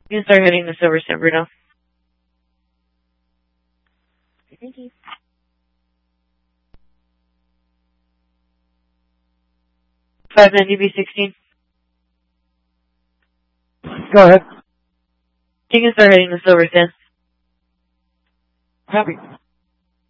You can start heading to Silver San Bruno. Thank you. 590B16. Go ahead. You can start heading to Silver San. Happy.